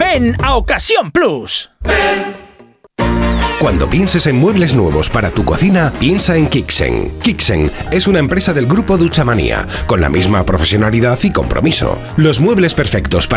Ven a Ocasión Plus. Cuando pienses en muebles nuevos para tu cocina, piensa en Kixen. Kixen es una empresa del grupo Duchamanía, con la misma profesionalidad y compromiso. Los muebles perfectos para